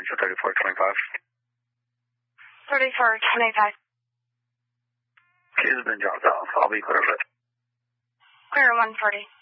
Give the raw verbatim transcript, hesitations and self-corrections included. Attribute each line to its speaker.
Speaker 1: for thirty-four twenty-five.
Speaker 2: thirty-four twenty-five.
Speaker 1: Key has been dropped off. I'll be clear for it.
Speaker 2: Clear one forty.